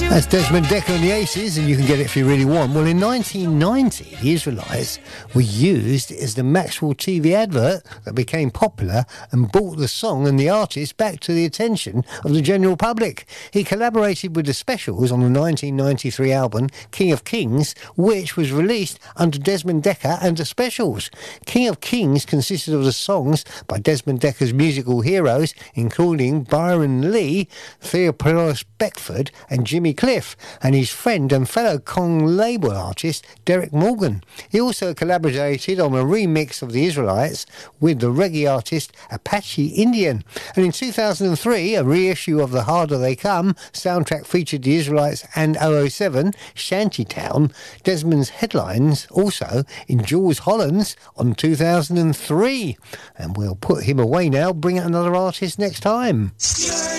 That's Desmond Dekker and the Aces, and you can get it if you really want. Well, in 1990, the Israelites were used as the Maxwell TV advert that became popular and brought the song and the artist back to the attention of the general public. He collaborated with the Specials on the 1993 album King of Kings, which was released under Desmond Dekker and the Specials. King of Kings consisted of the songs by Desmond Dekker's musical heroes, including Byron Lee, Theophilus Beckford and Jimmy Cliff, and his friend and fellow Kong label artist Derek Morgan. He also collaborated on a remix of the Israelites with the reggae artist Apache Indian. And in 2003, a reissue of The Harder They Come soundtrack featured the Israelites and 007 Shantytown. Desmond's headlines also in Jules Holland's on 2003. And we'll put him away now, bring out another artist next time.